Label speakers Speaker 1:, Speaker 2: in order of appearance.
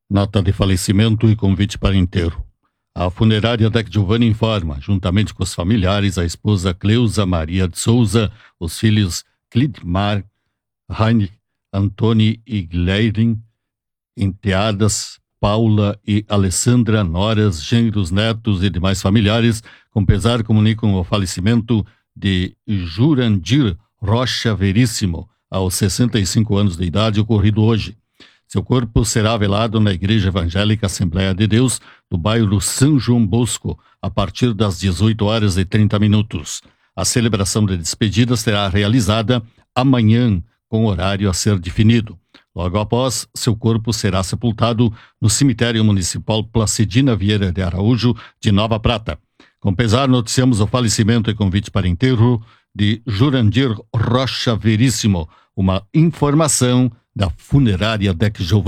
Speaker 1: Nota de falecimento e convite para enterro. A funerária Dec Giovanni informa, juntamente com os familiares, a esposa Cleusa Maria de Souza, os filhos Clidmar, Raine, Antoni e Guilherme, enteadas Paula e Alessandra, noras, genros, netos e demais familiares, com pesar comunicam o falecimento de Jurandir Rocha Veríssimo, aos 65 anos de idade, ocorrido hoje. Seu corpo será velado na Igreja Evangélica Assembleia de Deus, do bairro São João Bosco, a partir das 18h30. A celebração de despedida será realizada amanhã, com horário a ser definido. Logo após, seu corpo será sepultado no cemitério municipal Placidina Vieira de Araújo, de Nova Prata. Com pesar, noticiamos o falecimento e convite para enterro de Jurandir Rocha Veríssimo, uma informação da funerária Dec Giovanni.